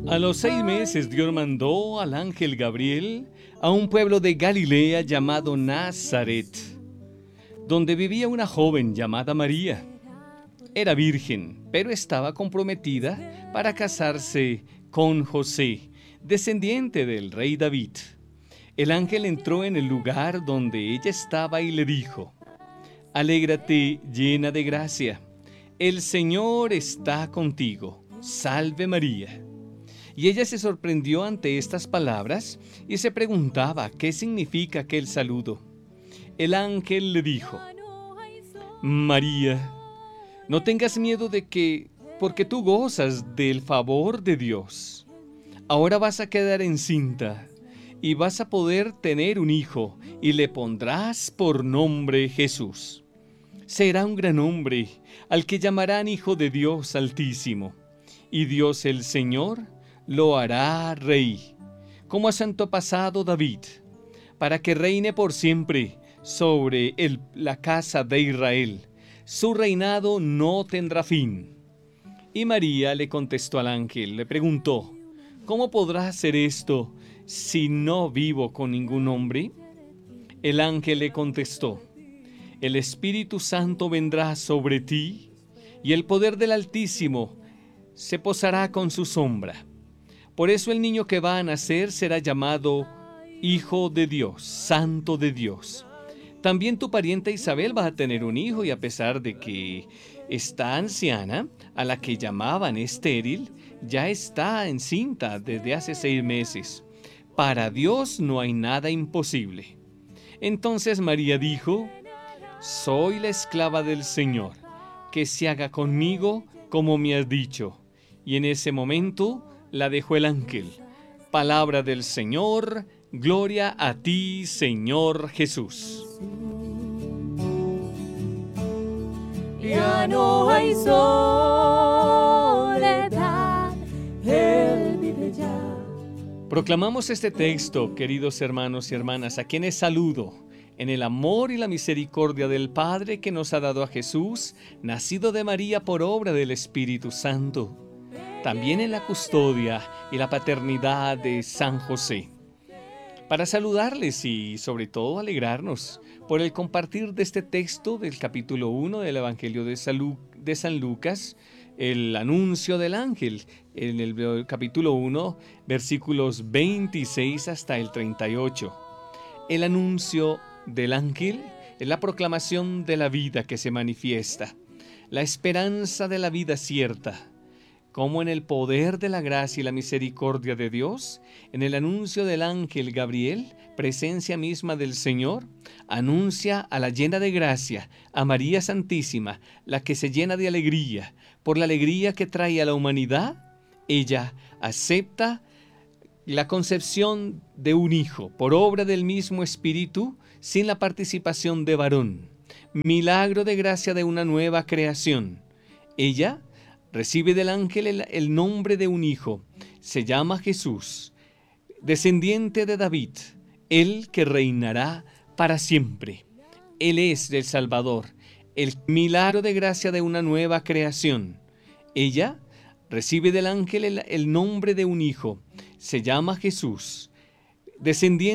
A los 6 meses Dios mandó al ángel Gabriel a un pueblo de Galilea llamado Nazaret, donde vivía una joven llamada María. Era virgen, pero estaba comprometida para casarse con José, descendiente del rey David. El ángel entró en el lugar donde ella estaba y le dijo: Alégrate, llena de gracia, el Señor está contigo, salve María. Y ella se sorprendió ante estas palabras y se preguntaba qué significa aquel saludo. El ángel le dijo: María, no tengas miedo porque tú gozas del favor de Dios. Ahora vas a quedar encinta y vas a poder tener un hijo y le pondrás por nombre Jesús. Será un gran hombre al que llamarán Hijo de Dios Altísimo, y Dios el Señor lo hará rey, como a su antepasado David, para que reine por siempre sobre la casa de Israel. Su reinado no tendrá fin. Y María le contestó al ángel, le preguntó: ¿Cómo podrá ser esto si no vivo con ningún hombre? El ángel le contestó: El Espíritu Santo vendrá sobre ti, y el poder del Altísimo se posará con su sombra. Por eso el niño que va a nacer será llamado Hijo de Dios, Santo de Dios. También tu parienta Isabel va a tener un hijo, y a pesar de que está anciana, a la que llamaban estéril, ya está encinta desde hace 6 meses. Para Dios no hay nada imposible. Entonces María dijo: Soy la esclava del Señor, que se haga conmigo como me has dicho. Y en ese momento la dejó el ángel. Palabra del Señor, gloria a ti, Señor Jesús. Ya no hay soledad, Él vive ya. Proclamamos este texto, queridos hermanos y hermanas, a quienes saludo en el amor y la misericordia del Padre, que nos ha dado a Jesús, nacido de María por obra del Espíritu Santo. También en la custodia y la paternidad de San José. Para saludarles y sobre todo alegrarnos por el compartir de este texto del capítulo 1 del Evangelio de San Lucas, el anuncio del ángel, en el capítulo 1, versículos 26 hasta el 38. El anuncio del ángel es la proclamación de la vida que se manifiesta, la esperanza de la vida cierta, como en el poder de la gracia y la misericordia de Dios, en el anuncio del ángel Gabriel, presencia misma del Señor, anuncia a la llena de gracia, a María Santísima, la que se llena de alegría. Por la alegría que trae a la humanidad, ella acepta la concepción de un hijo, por obra del mismo Espíritu, sin la participación de varón. Milagro de gracia de una nueva creación. Ella recibe del ángel el nombre de un hijo. Se llama Jesús, descendiente de David, el que reinará para siempre. Él es el Salvador, el milagro de gracia de una nueva creación. Ella recibe del ángel el nombre de un hijo. Se llama Jesús, descendiente